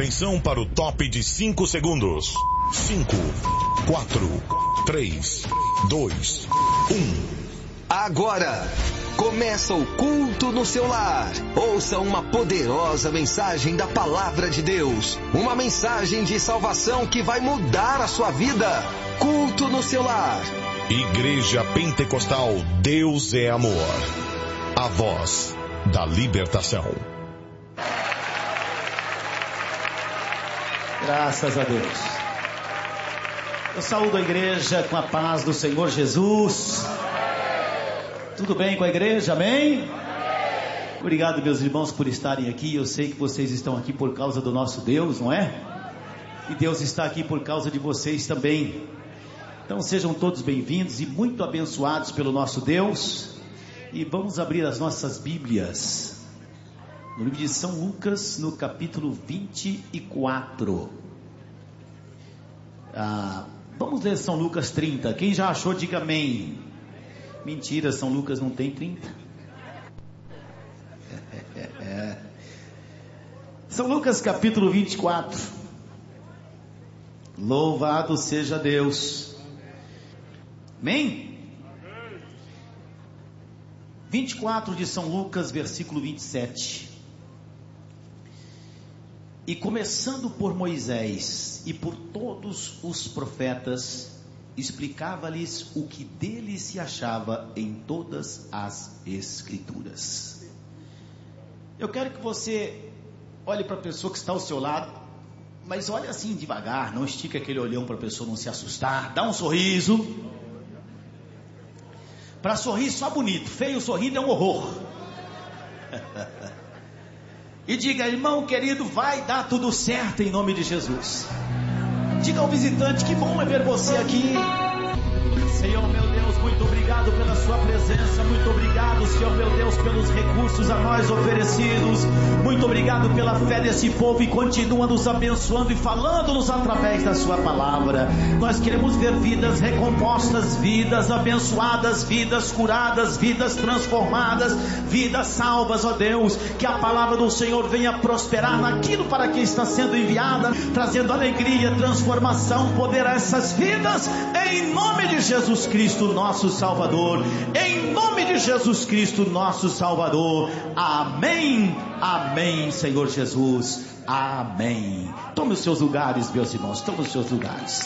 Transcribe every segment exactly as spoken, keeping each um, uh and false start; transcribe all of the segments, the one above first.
Atenção para o top de cinco segundos. cinco, quatro, três, dois, um. Agora começa o culto no seu lar. Ouça uma poderosa mensagem da Palavra de Deus. Uma mensagem de salvação que vai mudar a sua vida. Culto no seu lar. Igreja Pentecostal Deus é Amor. A voz da libertação. Graças a Deus. Eu saúdo a igreja com a paz do Senhor Jesus. Tudo bem com a igreja? Amém? Obrigado, meus irmãos, por estarem aqui. Eu sei que vocês estão aqui por causa do nosso Deus, não é? E Deus está aqui por causa de vocês também. Então sejam todos bem-vindos e muito abençoados pelo nosso Deus. E vamos abrir as nossas Bíblias no livro de São Lucas, no capítulo vinte e quatro. Ah, vamos ler São Lucas trinta. Quem já achou, diga amém. Mentira, São Lucas não tem trinta. É, é, é. São Lucas capítulo vinte e quatro. Louvado seja Deus. Amém? vinte e quatro de São Lucas, versículo vinte e sete. E começando por Moisés e por todos os profetas, explicava-lhes o que dele se achava em todas as escrituras. Eu quero que você olhe para a pessoa que está ao seu lado, mas olhe assim devagar, não estique aquele olhão para a pessoa não se assustar, dá um sorriso. Para sorrir só bonito, feio sorrindo é um horror. E diga: irmão querido, vai dar tudo certo em nome de Jesus. Diga ao visitante: que bom é ver você aqui. Senhor meu Deus, muito obrigado pela sua presença. Muito obrigado, Senhor meu Deus, pelos recursos a nós oferecidos. Muito obrigado pela fé desse povo. E continua nos abençoando e falando-nos através da sua palavra. Nós queremos ver vidas recompostas, vidas abençoadas, vidas curadas, vidas transformadas, vidas salvas, ó Deus. Que a palavra do Senhor venha prosperar naquilo para que está sendo enviada, trazendo alegria, transformação, poder a essas vidas, em nome de Jesus Cristo, nosso Salvador. Em nome de Jesus Cristo, nosso Salvador. Amém, amém, Senhor Jesus, amém. Tome os seus lugares, meus irmãos, tome os seus lugares.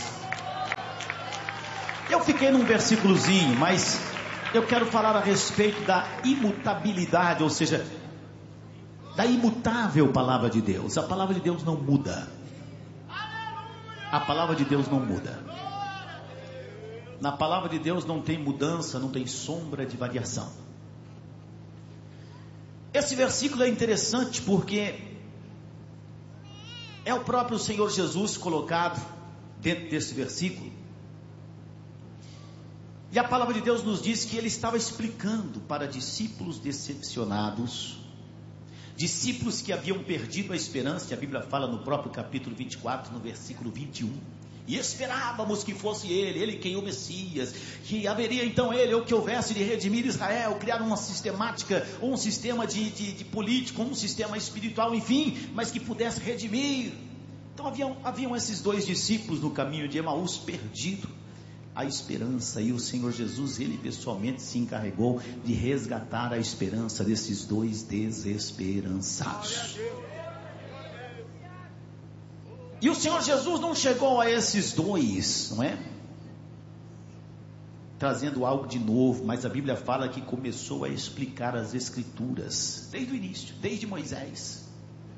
Eu fiquei num versículozinho, mas eu quero falar a respeito da imutabilidade, ou seja, da imutável palavra de Deus. A palavra de Deus não muda. A palavra de Deus não muda. Na palavra de Deus não tem mudança, não tem sombra de variação. Esse versículo é interessante porque é o próprio Senhor Jesus colocado dentro desse versículo. E a palavra de Deus nos diz que ele estava explicando para discípulos decepcionados, discípulos que haviam perdido a esperança, que a Bíblia fala no próprio capítulo vinte e quatro, no versículo vinte e um. E esperávamos que fosse ele, ele quem o Messias, que haveria então ele, ou que houvesse de redimir Israel, criar uma sistemática, ou um sistema de, de, de político, um sistema espiritual, enfim, mas que pudesse redimir. Então haviam, haviam esses dois discípulos no caminho de Emaús, perdido a esperança, e o Senhor Jesus, ele pessoalmente se encarregou de resgatar a esperança desses dois desesperançados. E o Senhor Jesus não chegou a esses dois, não é? Trazendo algo de novo, mas a Bíblia fala que começou a explicar as Escrituras, desde o início, desde Moisés.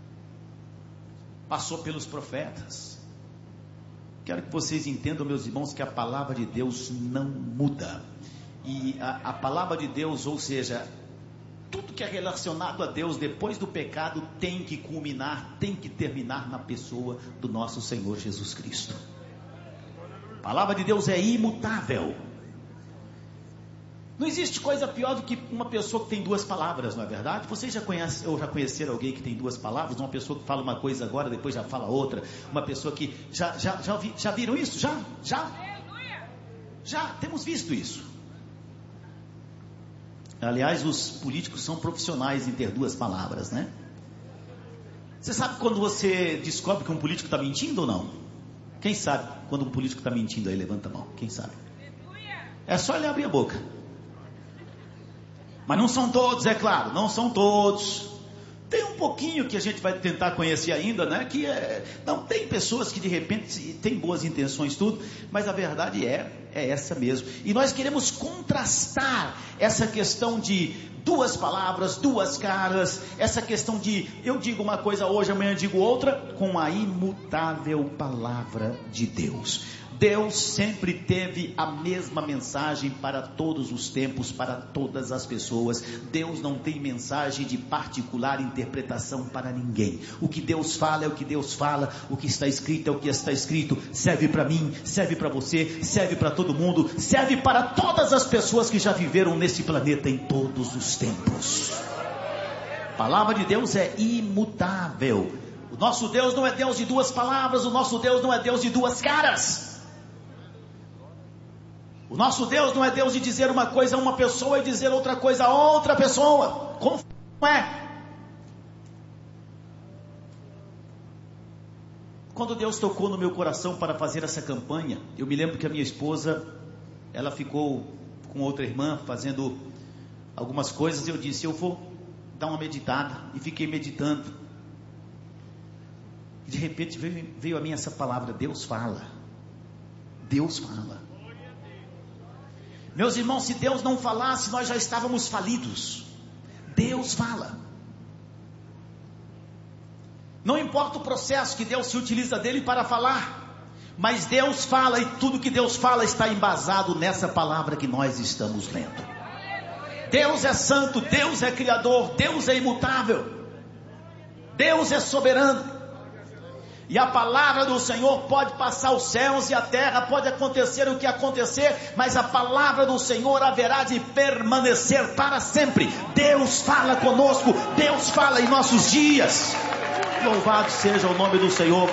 Passou pelos profetas. Quero que vocês entendam, meus irmãos, que a palavra de Deus não muda. E a, a palavra de Deus, ou seja, tudo que é relacionado a Deus depois do pecado tem que culminar, tem que terminar na pessoa do nosso Senhor Jesus Cristo. A palavra de Deus é imutável. Não existe coisa pior do que uma pessoa que tem duas palavras, não é verdade? Vocês já conhecem, ou já conheceram alguém que tem duas palavras? Uma pessoa que fala uma coisa agora, depois já fala outra. Uma pessoa que, já, já, já, ouvi, já viram isso? Já? Já? Já, temos visto isso. Aliás, os políticos são profissionais em ter duas palavras, né? Você sabe quando você descobre que um político está mentindo ou não? Quem sabe quando um político está mentindo aí? Levanta a mão. Quem sabe? É só ele abrir a boca. Mas não são todos, é claro. Não são todos. Tem um pouquinho que a gente vai tentar conhecer ainda, né? Que é... Não, tem pessoas que de repente têm boas intenções, tudo. Mas a verdade é, é essa mesmo. E nós queremos contrastar essa questão de duas palavras, duas caras, essa questão de eu digo uma coisa hoje, amanhã digo outra, com a imutável palavra de Deus. Deus sempre teve a mesma mensagem para todos os tempos, para todas as pessoas. Deus não tem mensagem de particular interpretação para ninguém. O que Deus fala é o que Deus fala, o que está escrito é o que está escrito. Serve para mim, serve para você, serve para todo mundo, serve para todas as pessoas que já viveram nesse planeta em todos os tempos. A palavra de Deus é imutável. O nosso Deus não é Deus de duas palavras, o nosso Deus não é Deus de duas caras. O nosso Deus não é Deus de dizer uma coisa a uma pessoa e dizer outra coisa a outra pessoa. Como é? Quando Deus tocou no meu coração para fazer essa campanha, eu me lembro que a minha esposa, ela ficou com outra irmã fazendo algumas coisas, e eu disse, eu vou dar uma meditada, e fiquei meditando. E de repente veio, veio a mim essa palavra, Deus fala. Deus fala. Meus irmãos, se Deus não falasse, nós já estávamos falidos. Deus fala. Não importa o processo que Deus se utiliza dele para falar, mas Deus fala, e tudo que Deus fala está embasado nessa palavra que nós estamos lendo. Deus é santo, Deus é criador, Deus é imutável, Deus é soberano. E a palavra do Senhor pode passar os céus e a terra, pode acontecer o que acontecer, mas a palavra do Senhor haverá de permanecer para sempre. Deus fala conosco, Deus fala em nossos dias. Louvado seja o nome do Senhor.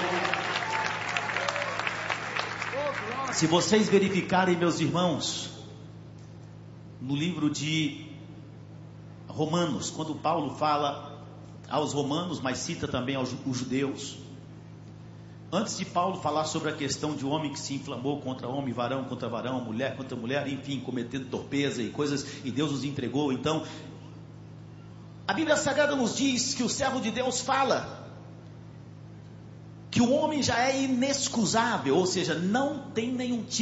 Se vocês verificarem, meus irmãos, no livro de Romanos, quando Paulo fala aos romanos, mas cita também aos judeus, antes de Paulo falar sobre a questão de homem que se inflamou contra homem, varão contra varão, mulher contra mulher, enfim, cometendo torpeza e coisas, e Deus os entregou, então, a Bíblia Sagrada nos diz que o servo de Deus fala que o homem já é inexcusável, ou seja, não tem nenhum tipo